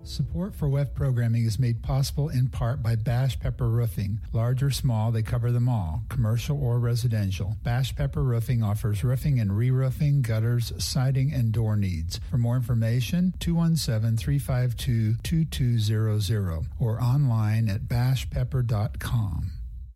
Support for WEF programming is made possible in part by Bash Pepper Roofing. Large or small, they cover them all, commercial or residential. Bash Pepper Roofing offers roofing and re-roofing, gutters, siding, and door needs. For more information, 217-352-2200 or online at bashpepper.com.